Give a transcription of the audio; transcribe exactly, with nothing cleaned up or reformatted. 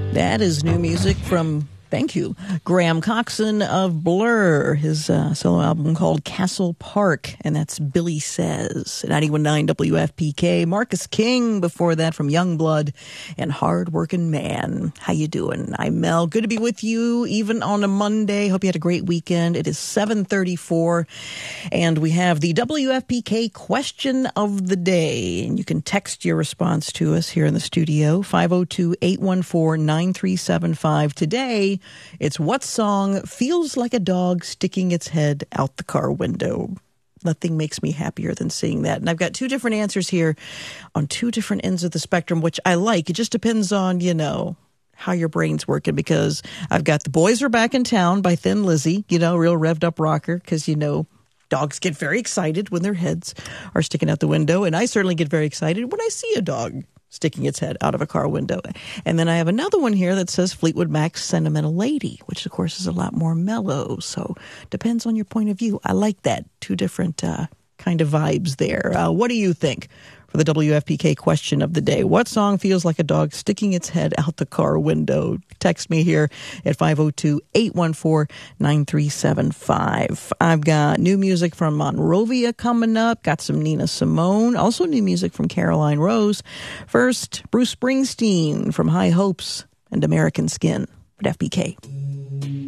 That is new music from, thank you, Graham Coxon of Blur, his uh, solo album called Castle Park, and that's Billy Says. ninety-one point nine W F P K. Marcus King before that from Youngblood and Hard Working Man. How you doing? I'm Mel. Good to be with you even on a Monday. Hope you had a great weekend. It is seven thirty-four, and we have the W F P K question of the day. And you can text your response to us here in the studio, five oh two, eight one four, nine three seven five. Today, it's what song feels like a dog sticking its head out the car window? Nothing makes me happier than seeing that. And I've got two different answers here on two different ends of the spectrum, which I like. It just depends on, you know, how your brain's working, because I've got The Boys Are Back in Town by Thin Lizzy, you know, real revved up rocker, because, you know, dogs get very excited when their heads are sticking out the window. And I certainly get very excited when I see a dog sticking its head out of a car window. And then I have another one here that says Fleetwood Mac's Sentimental Lady, which of course is a lot more mellow. So depends on your point of view. I like that. Two different uh, kind of vibes there. Uh, what do you think for the W F P K question of the day? What song feels like a dog sticking its head out the car window? Text me here at five oh two, eight one four, nine three seven five. I've got new music from Monrovia coming up. Got some Nina Simone. Also new music from Caroline Rose. First, Bruce Springsteen from High Hopes and American Skin at F P K.